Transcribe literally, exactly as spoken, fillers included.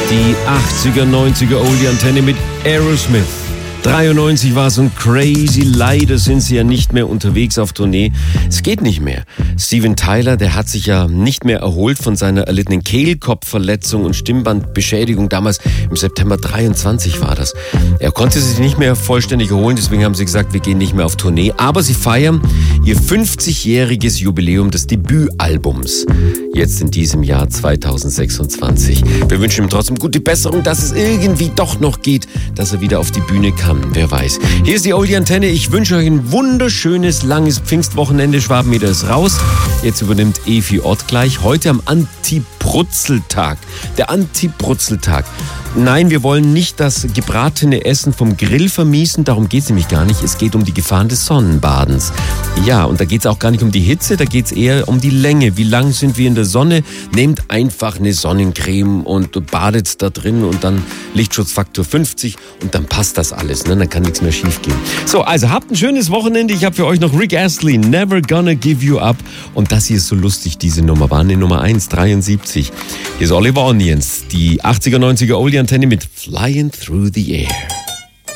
Die achtziger, neunziger Oldie-Antenne mit Aerosmith. dreiundneunzig war es und crazy. Leider sind sie ja nicht mehr unterwegs auf Tournee. Es geht nicht mehr. Steven Tyler, der hat sich ja nicht mehr erholt von seiner erlittenen Kehlkopfverletzung und Stimmbandbeschädigung. Damals im September dreiundzwanzig war das. Er konnte sich nicht mehr vollständig erholen, deswegen haben sie gesagt, wir gehen nicht mehr auf Tournee. Aber sie feiern ihr fünfzigjähriges Jubiläum des Debütalbums. Jetzt in diesem Jahr zweitausendsechsundzwanzig. Wir wünschen ihm trotzdem gute Besserung, dass es irgendwie doch noch geht, dass er wieder auf die Bühne kann. Wer weiß. Hier ist die Oldie-Antenne. Ich wünsche euch ein wunderschönes, langes Pfingstwochenende. Schwabenmeter ist raus. Jetzt übernimmt Evi Ott gleich. Heute am Anti-Brutzeltag. Der Anti-Brutzeltag. Nein, wir wollen nicht das gebratene Essen vom Grill vermiesen. Darum geht es nämlich gar nicht. Es geht um die Gefahren des Sonnenbadens. Ja, und da geht es auch gar nicht um die Hitze. Da geht es eher um die Länge. Wie lang sind wir in der Sonne? Nehmt einfach eine Sonnencreme und badet da drin und dann Lichtschutzfaktor fünfzig und dann passt das alles. Ne? Dann kann nichts mehr schief gehen. So, also habt ein schönes Wochenende. Ich habe für euch noch Rick Astley, Never Gonna Give You Up. Und das hier ist so lustig, diese Nummer. War eine Nummer eins, dreiundsiebzig. Hier ist Oliver Onions, die achtziger, neunziger Oldie-Antenne mit Flying Through the Air.